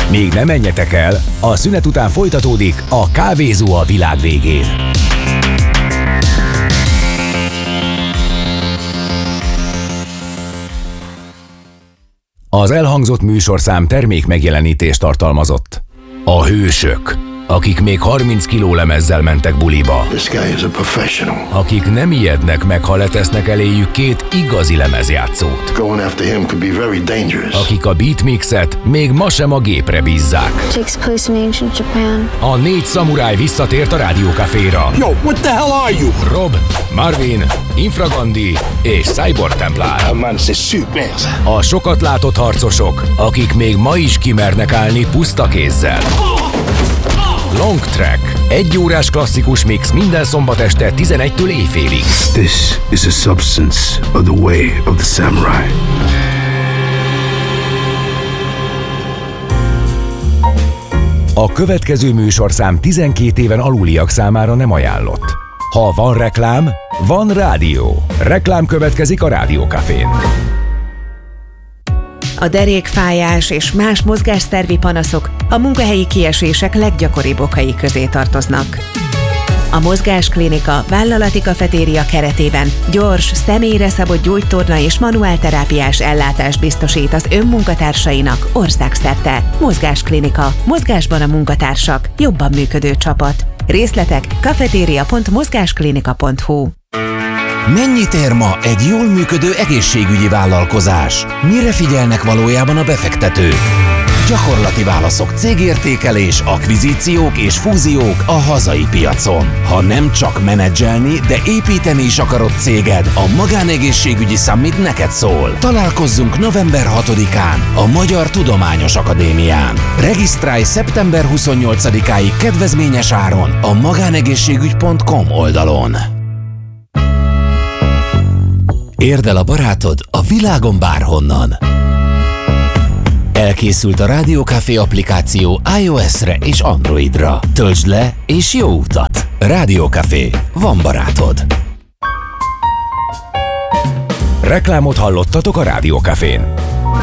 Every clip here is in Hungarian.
Még ne menjetek el, a szünet után folytatódik a Kávézó a világ végén. Az elhangzott műsorszám termék megjelenítést tartalmazott. A hősök, akik még 30 kiló lemezzel mentek buliba. Akik nem ijednek meg, ha letesznek eléjük 2 igazi lemezjátszót. Akik a beatmixet még ma sem a gépre bízzák. A 4 szamuráj visszatért a Rádió Caféra. Yo, what the hell are you? Rob, Marvin, Infragandi és Cyborg Templár. A sokat látott harcosok, akik még ma is kimernek állni puszta kézzel. Long Track. 1 órás klasszikus mix minden szombat este 11-től éjfélig. This is a substance of the way of the samurai. A következő műsorszám 12 éven aluliak számára nem ajánlott. Ha van reklám, van rádió. Reklám következik a Rádió Cafén. A derékfájás és más mozgásszervi panaszok a munkahelyi kiesések leggyakoribb okai közé tartoznak. A Mozgásklinika vállalati kafetéria keretében gyors, személyre szabott gyógytorna és manuálterápiás ellátást biztosít az önmunkatársainak országszerte. Mozgásklinika. Mozgásban a munkatársak. Jobban működő csapat. Részletek cafeteria.mozgásklinika.hu. Mennyit ér ma egy jól működő egészségügyi vállalkozás? Mire figyelnek valójában a befektetők? Gyakorlati válaszok, cégértékelés, akvizíciók és fúziók a hazai piacon. Ha nem csak menedzselni, de építeni is akarod céged, a Magánegészségügyi Summit neked szól. Találkozzunk november 6-án a Magyar Tudományos Akadémián. Regisztrálj szeptember 28-áig kedvezményes áron a magánegészségügy.com oldalon. Érd el a barátod a világon bárhonnan. Elkészült a Rádió Café applikáció iOS-re és Androidra. Töltsd le és jó utat! Rádió Café. Van barátod. Reklámot hallottatok a Rádió Cafén.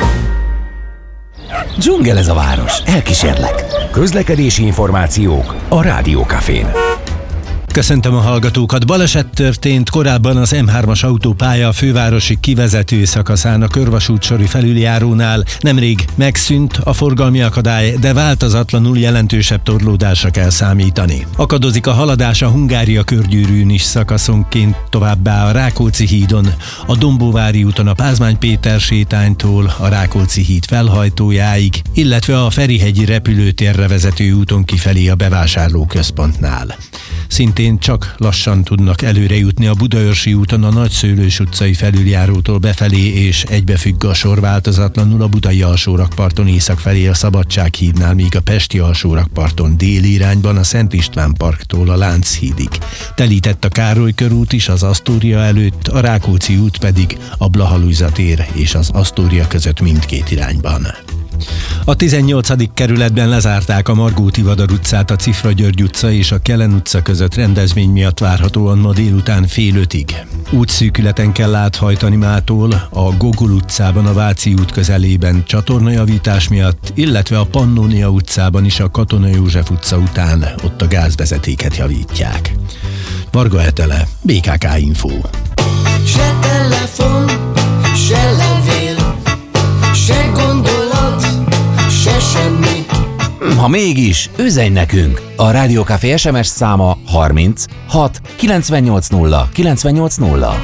Dzsungel ez a város. Elkísérlek. Közlekedési információk a Rádió Cafén. Köszöntöm a hallgatókat. Baleset történt korábban az M3-as autópálya fővárosi kivezető szakaszán a körvasútsori felüljárónál. Nemrég megszűnt a forgalmi akadály, de változatlanul jelentősebb torlódásra kell számítani. Akadozik a haladás a Hungária körgyűrűn is szakaszonként, továbbá a Rákóczi hídon, a Dombóvári úton a Pázmány Péter sétánytól a Rákóczi híd felhajtójáig, illetve a Ferihegyi repülőtérre vezető úton kifelé a bevásárlóközpontnál. Szintén csak lassan tudnak előre jutni a Budaörsi úton a Nagyszőlős utcai felüljárótól befelé, és egybefügg a sor változatlanul a Budai alsórakparton észak felé a Szabadsághídnál, míg a Pesti alsórakparton déli irányban a Szent István parktól a Lánchídig. Telített a Károly körút is az Asztória előtt, a Rákóczi út pedig a Blaha-Lujza tér és az Asztória között mindkét irányban. A 18. kerületben lezárták a Margó Tivadar utcát a Cifra György utca és a Kelen utca között rendezvény miatt várhatóan ma délután 4:30. Útszűkületen kell áthajtani mától a Gogol utcában a Váci út közelében csatornajavítás miatt, illetve a Pannónia utcában is a Katona József utca után, ott a gázvezetéket javítják. Varga Etele, BKK Info. Se telefon, se levél, se gondolat, se semmi. Ha mégis, üzenj nekünk! A Rádió Café SMS száma 30 6 980 980.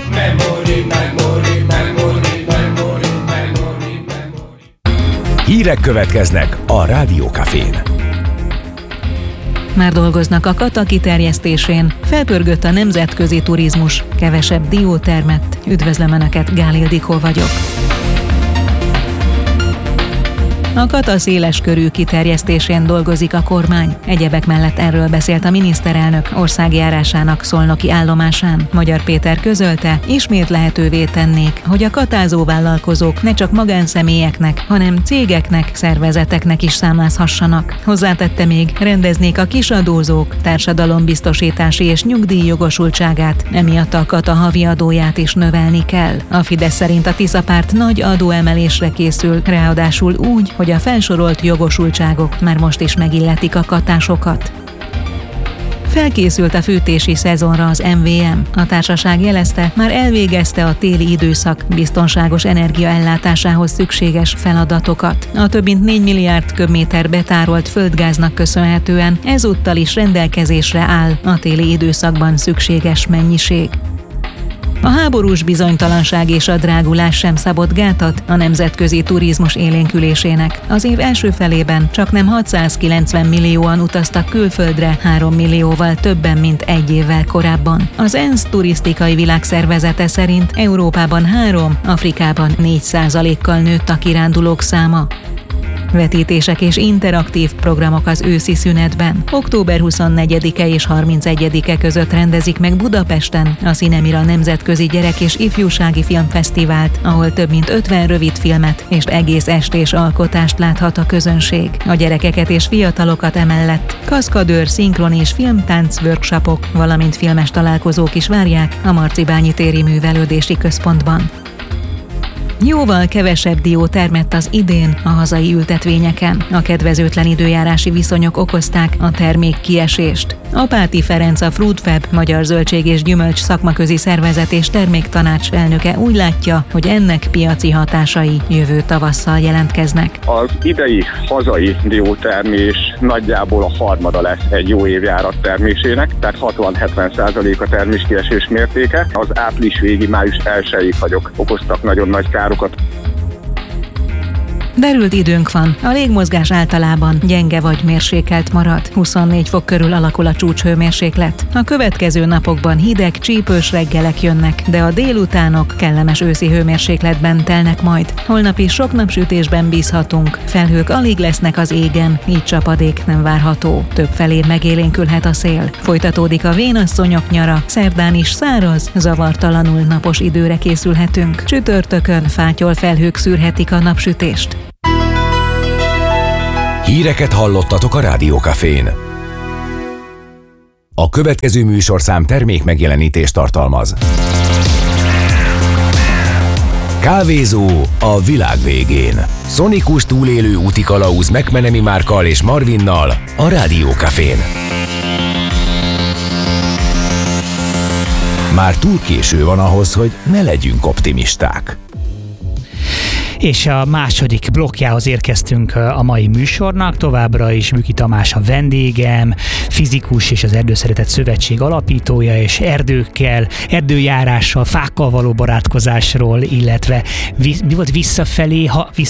Hírek következnek a Rádió Cafén. Már dolgoznak a kata kiterjesztésén, felpörgött a nemzetközi turizmus, kevesebb dió termett. Üdvözlöm Önöket, Gál Ildikó vagyok. A kata széleskörű kiterjesztésén dolgozik a kormány. Egyebek mellett erről beszélt a miniszterelnök országjárásának szolnoki állomásán. Magyar Péter közölte, ismét lehetővé tennék, hogy a katázó vállalkozók ne csak magánszemélyeknek, hanem cégeknek, szervezeteknek is számlázhassanak. Hozzátette még, rendeznék a kisadózók társadalombiztosítási és nyugdíjjogosultságát, emiatt a kata havi adóját is növelni kell. A Fidesz szerint a Tisza párt nagy adóemelésre készül, ráadásul úgy, hogy hogy a felsorolt jogosultságok már most is megilletik a katásokat. Felkészült a fűtési szezonra az MVM. A társaság jelezte, már elvégezte a téli időszak biztonságos energiaellátásához szükséges feladatokat. A több mint 4 milliárd köbméter betárolt földgáznak köszönhetően ezúttal is rendelkezésre áll a téli időszakban szükséges mennyiség. A háborús bizonytalanság és a drágulás sem szabott gátat a nemzetközi turizmus élénkülésének. Az év első felében csaknem 690 millióan utaztak külföldre, 3 millióval többen, mint egy évvel korábban. Az ENSZ turisztikai világszervezete szerint Európában 3, Afrikában 4%-kal nőtt a kirándulók száma. Vetítések és interaktív programok az őszi szünetben. Október 24-e és 31-e között rendezik meg Budapesten a Cinemira Nemzetközi Gyerek- és Ifjúsági Filmfesztivált, ahol több mint 50 rövidfilmet és egész estés alkotást láthat a közönség. A gyerekeket és fiatalokat emellett kaszkadőr, szinkron és filmtánc workshopok, valamint filmes találkozók is várják a Marcibányi téri művelődési központban. Jóval kevesebb dió termett az idén a hazai ültetvényeken. A kedvezőtlen időjárási viszonyok okozták a termék kiesést. Apáti Ferenc, a Fruitfab Magyar Zöldség és Gyümölcs Szakmaközi Szervezet és Terméktanács elnöke úgy látja, hogy ennek piaci hatásai jövő tavasszal jelentkeznek. Az idei hazai diótermés nagyjából a harmada lesz egy jó évjárat termésének, tehát 60-70% a terméskiesés mértéke. Az április végi, május 1-i fagyok okoztak nagyon nagy károkat. Derült időnk van. A légmozgás általában gyenge vagy mérsékelt marad. 24 fok körül alakul a csúcshőmérséklet. A következő napokban hideg, csípős reggelek jönnek, de a délutánok kellemes őszi hőmérsékletben telnek majd. Holnap is sok napsütésben bízhatunk. Felhők alig lesznek az égen, így csapadék nem várható. Többfelé megélénkülhet a szél. Folytatódik a vénasszonyok nyara. Szerdán is száraz, zavartalanul napos időre készülhetünk. Csütörtökön fátyol felhők szűrhetik a napsütést. Híreket hallottatok a Rádiókafén. A következő műsorszám termék megjelenítést tartalmaz. Kávézó a világ végén. Szonikus túlélő útikalauz McMenemy Márkkal és Marvinnal a Rádiókafén. Már túl késő van ahhoz, hogy ne legyünk optimisták. És a második blokkjához érkeztünk a mai műsornak. Továbbra is Büki Tamás a vendégem, fizikus és az Erdőszeretet Szövetség alapítója, és erdőkkel, erdőjárással, fákkal való barátkozásról, illetve mi volt visszafelé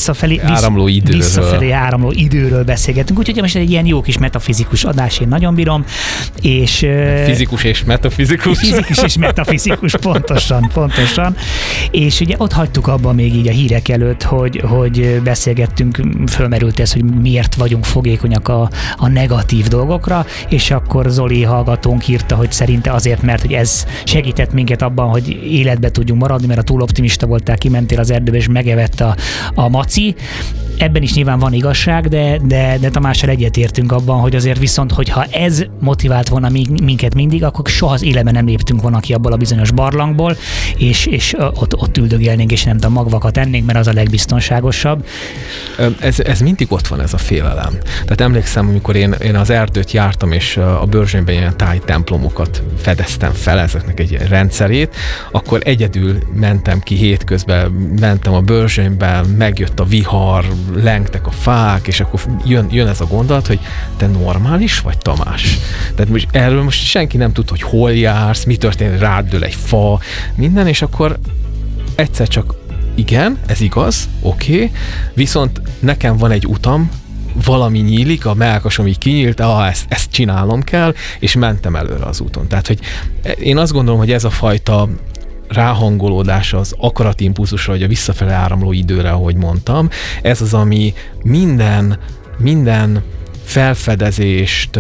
áramló időről beszélgetünk. Úgyhogy most egy ilyen jó kis metafizikus adás, én nagyon bírom. És, fizikus és metafizikus. Fizikus és metafizikus, pontosan. És ugye ott hagytuk abban még így a hírek előtt, hogy beszélgettünk, fölmerült ez, hogy miért vagyunk fogékonyak a negatív dolgokra, és akkor Zoli hallgatónk írta, hogy szerinte azért, mert hogy ez segített minket abban, hogy életbe tudjunk maradni, mert a túl optimista voltál, kimentél az erdőbe, és megevett a maci. Ebben is nyilván van igazság, de Tamással egyetértünk abban, hogy azért viszont, hogyha ez motivált volna minket mindig, akkor soha az életben nem léptünk volna ki abból a bizonyos barlangból, és ott üldögélnénk, és nem tudom, magvakat ennénk, mert az a legbiztonságosabb. Ez mindig ott van, ez a félelem. Tehát emlékszem, amikor én az erdőt jártam, és a Börzsönyben ilyen tájtemplomokat fedeztem fel, ezeknek egy rendszerét, akkor egyedül mentem ki hétközben, mentem a Börzsönybe, megjött a vihar, lengtek a fák, és akkor jön ez a gondolat, hogy te normális vagy, Tamás? Tehát erről most senki nem tud, hogy hol jársz, mi történik, rád dől egy fa, minden, és akkor egyszer csak igen, ez igaz, oké, viszont nekem van egy utam, valami nyílik, a mellkasom így kinyílt, ezt csinálnom kell, és mentem előre az úton. Tehát, hogy én azt gondolom, hogy ez a fajta ráhangolódás az akaratimpulzusra, vagy a visszafele áramló időre, ahogy mondtam, ez az, ami minden felfedezést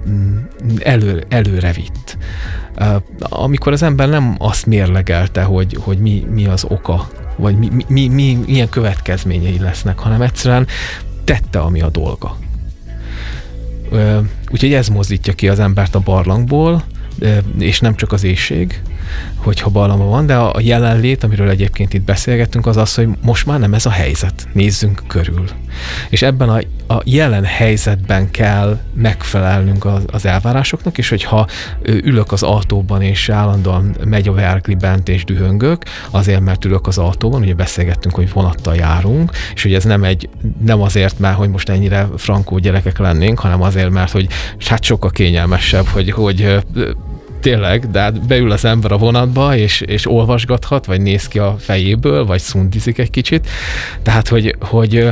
előre vitt. Amikor az ember nem azt mérlegelte, hogy mi az oka, vagy milyen következményei lesznek, hanem egyszerűen tette, ami a dolga. Úgyhogy ez mozdítja ki az embert a barlangból, és nem csak az éhség, hogyha Barlangban van, de a jelenlét, amiről egyébként itt beszélgettünk, az az, hogy most már nem ez a helyzet. Nézzünk körül. És ebben a jelen helyzetben kell megfelelnünk az elvárásoknak, és hogyha ülök az autóban, és állandóan megy a vergli bent, és dühöngök, azért, mert ülök az autóban, ugye beszélgettünk, hogy vonattal járunk, és hogy ez nem azért, mert hogy most ennyire frankó gyerekek lennénk, hanem azért, mert hogy hát sokkal kényelmesebb, hogy tényleg, de hát beül az ember a vonatba, és olvasgathat, vagy néz ki a fejéből, vagy szundizik egy kicsit. Tehát, hogy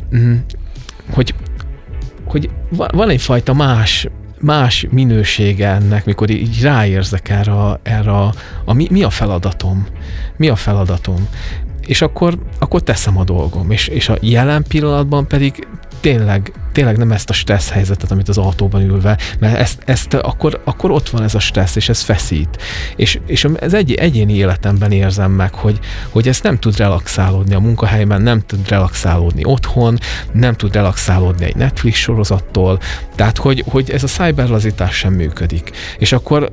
van egyfajta más minősége ennek, mikor így ráérzek erre mi a feladatom. Mi a feladatom? És akkor teszem a dolgom. És a jelen pillanatban pedig tényleg nem ezt a stressz helyzetet, amit az autóban ülve, mert akkor ott van ez a stressz, és ez feszít. És az egyéni életemben érzem meg, hogy ez nem tud relaxálódni a munkahelyben, nem tud relaxálódni otthon, nem tud relaxálódni egy Netflix sorozattól, tehát hogy ez a cyberlazítás sem működik. És akkor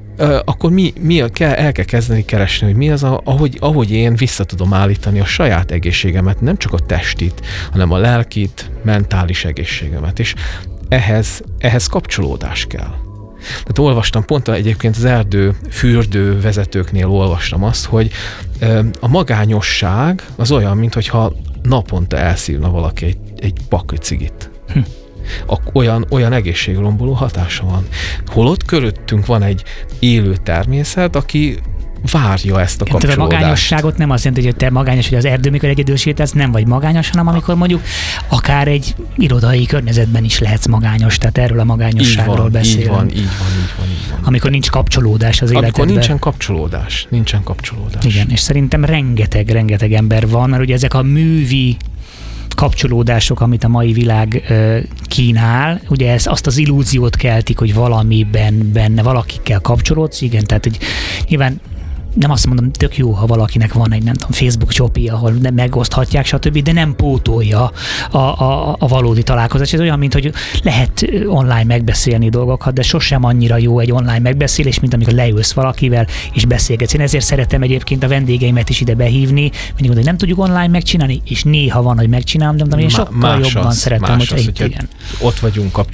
el kell kezdeni keresni, hogy mi az, ahogy én vissza tudom állítani a saját egészségemet, nem csak a testit, hanem a lelkit, mentális egészségemet. És ehhez kapcsolódás kell. Tehát olvastam pont egyébként az fürdő vezetőknél olvastam azt, hogy a magányosság az olyan, mintha naponta elszívna valaki egy pakli cigit. Olyan egészségromboló hatása van. Holott körülöttünk van egy élő természet, aki várja ezt a kapcsolódást. A magányosságot nem azt jelenti, hogy te magányos, hogy az erdő, mikor egyedül sétálsz, nem vagy magányos, hanem amikor mondjuk akár egy irodai környezetben is lehetsz magányos, tehát erről a magányosságról beszélünk. Így van. Amikor nincs kapcsolódás az életedben. Amikor nincsen kapcsolódás. Igen, és szerintem rengeteg ember van, mert ugye ezek a művi kapcsolódások, amit a mai világ kínál, ugye azt az illúziót keltik, hogy valamiben benne valakikkel kapcsolódsz, igen, tehát hogy nyilván nem azt mondom, tök jó, ha valakinek van egy, nem tudom, Facebook shopja, ahol megoszthatják, stb., de nem pótolja a valódi találkozás. Ez olyan, mint hogy lehet online megbeszélni dolgokat, de sosem annyira jó egy online megbeszélés, mint amikor leülsz valakivel és beszélgetsz. Én ezért szeretem egyébként a vendégeimet is ide behívni, mindig mondom, hogy nem tudjuk online megcsinálni, és néha van, hogy megcsinálom, de én sokkal jobban szeretem, hogy ott vagyunk